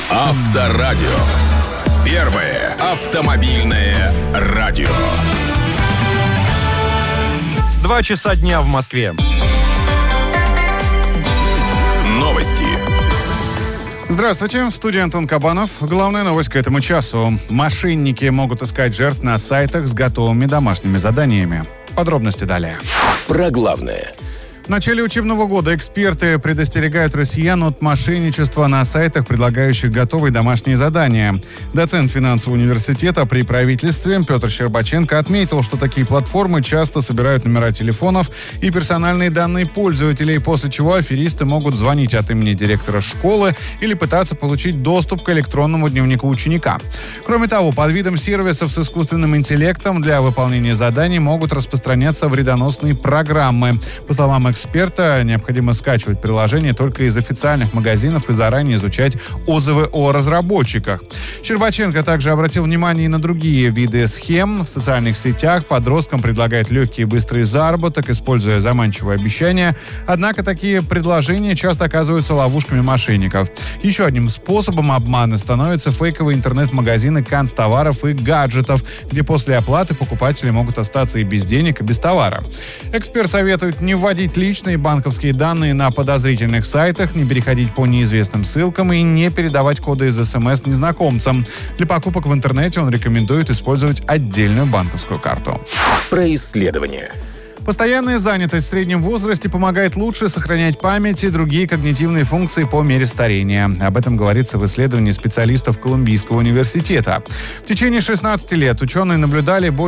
Авторадио. Первое автомобильное радио. 2 часа дня в Москве. Новости. Здравствуйте, в студии Антон Кабанов. Главная новость к этому часу. Мошенники могут искать жертв на сайтах с готовыми домашними заданиями. Подробности далее. Про главное. В начале учебного года эксперты предостерегают россиян от мошенничества на сайтах, предлагающих готовые домашние задания. Доцент финансового университета при правительстве Петр Щербаченко отметил, что такие платформы часто собирают номера телефонов и персональные данные пользователей, после чего аферисты могут звонить от имени директора школы или пытаться получить доступ к электронному дневнику ученика. Кроме того, под видом сервисов с искусственным интеллектом для выполнения заданий могут распространяться вредоносные программы. По словам эксперта, необходимо скачивать приложение только из официальных магазинов и заранее изучать отзывы о разработчиках. Щербаченко также обратил внимание и на другие виды схем. В социальных сетях подросткам предлагают легкий и быстрый заработок, используя заманчивые обещания. Однако такие предложения часто оказываются ловушками мошенников. Еще одним способом обмана становятся фейковые интернет-магазины канцтоваров и гаджетов, где после оплаты покупатели могут остаться и без денег, и без товара. Эксперт советует не вводить личные банковские данные на подозрительных сайтах, не переходить по неизвестным ссылкам и не передавать коды из СМС незнакомцам. Для покупок в интернете он рекомендует использовать отдельную банковскую карту. Про исследование. Постоянная занятость в среднем возрасте помогает лучше сохранять память и другие когнитивные функции по мере старения. Об этом говорится в исследовании специалистов Колумбийского университета. В течение 16 лет ученые наблюдали